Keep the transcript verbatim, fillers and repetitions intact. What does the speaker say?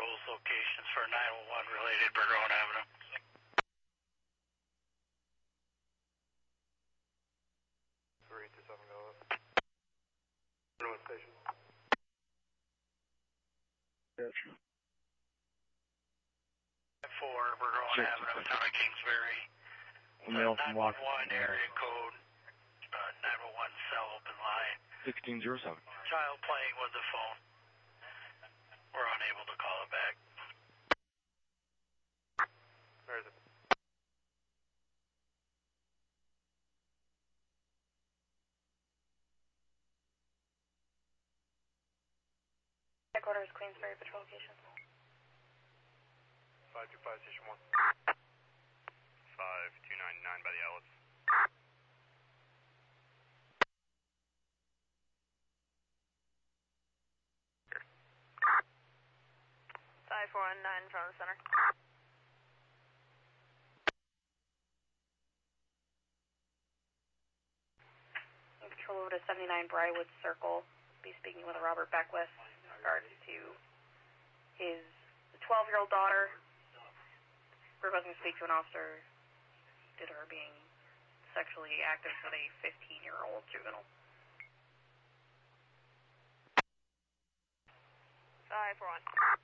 patrols locations for nine one one related Burgoyne Avenue. three two seven, go up. Burgoyne Station. Yes. four Burgoyne Sure. Avenue, town of Kingsbury. Mail from nine one one Washington. area code, uh, nine one one cell open line. sixteen oh seven. Child playing with the phone. We're unable to call it back. Where is it? Headquarters, Queensbury Patrol Location. five two five, Station one. five two nine nine by the outlets. five four one nine in front of the center. Control over to seventy-nine Briarwood Circle. Be speaking with Robert Beckwith in regards to his twelve-year-old daughter. Requesting to speak to an officer due to her being sexually active with a fifteen-year-old juvenile. five four one.